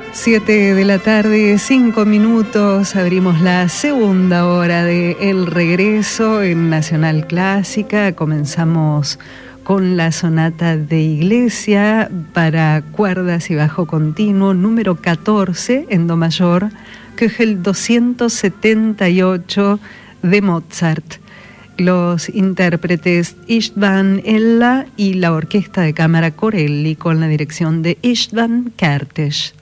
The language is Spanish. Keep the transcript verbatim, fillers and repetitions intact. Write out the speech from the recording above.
Siete de la tarde, cinco minutos, abrimos la segunda hora de El Regreso en Nacional Clásica. Comenzamos con la sonata de Iglesia para cuerdas y bajo continuo, número catorce en do mayor, que es el doscientos setenta y ocho de Mozart. Los intérpretes István Ella y la Orquesta de Cámara Corelli con la dirección de István Kertész.